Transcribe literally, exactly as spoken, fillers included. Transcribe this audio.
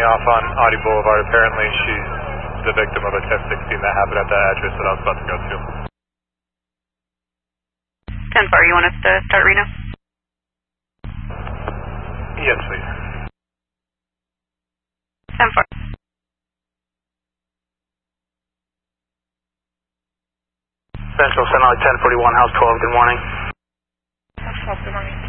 off on Audi Boulevard. Apparently she's the victim of a ten sixteen that happened at that address that I was about to go to. ten four, you want us to start Reno? Yes, please. ten four. Central, Sentinel ten forty-one, House twelve, good morning. House twelve, good morning.